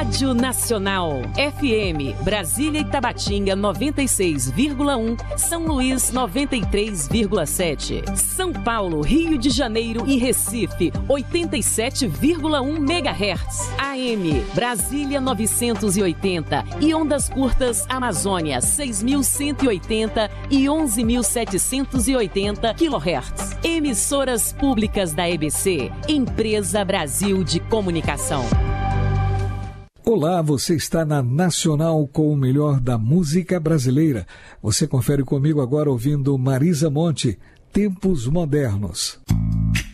Rádio Nacional, FM, Brasília e Tabatinga 96,1, São Luís 93,7, São Paulo, Rio de Janeiro e Recife 87,1 MHz, AM, Brasília 980 e ondas curtas Amazônia 6.180 e 11.780 kHz. Emissoras públicas da EBC, Empresa Brasil de Comunicação. Olá, você está na Nacional com o melhor da música brasileira. Você confere comigo agora ouvindo Marisa Monte, Tempos Modernos.